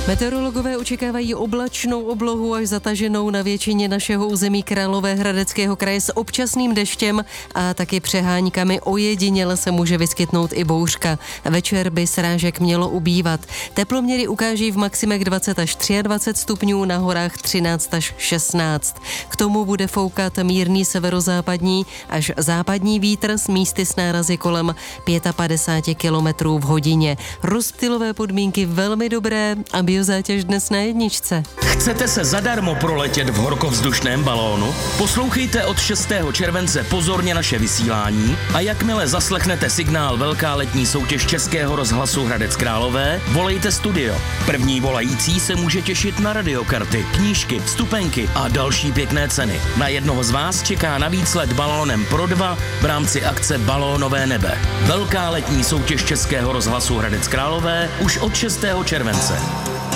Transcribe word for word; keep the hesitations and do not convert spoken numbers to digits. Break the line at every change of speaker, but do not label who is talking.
Meteorologové očekávají oblačnou oblohu až zataženou na většině našeho území Královéhradeckého kraje s občasným deštěm a taky přeháňkami. Ojediněle se může vyskytnout i bouřka. Večer by srážek mělo ubývat. Teploměry ukáží v maximech dvacet až dvacet tři stupňů, na horách třináct až šestnáct. K tomu bude foukat mírný severozápadní až západní vítr s místy s nárazy kolem padesát pět kilometrů v hodině. Rozptylové podmínky velmi dobré a biozátěž dnes na jedničce.
Chcete se zadarmo proletět v horkovzdušném balónu? Poslouchejte od šestého července pozorně naše vysílání a jakmile zaslechnete signál Velká letní soutěž Českého rozhlasu Hradec Králové, volejte studio. První volající se může těšit na radiokarty, knížky, vstupenky a další pěkné ceny. Na jednoho z vás čeká navíc let balónem pro dva v rámci akce Balónové nebe. Velká letní soutěž Českého rozhlasu Hradec Králové už od šestého července.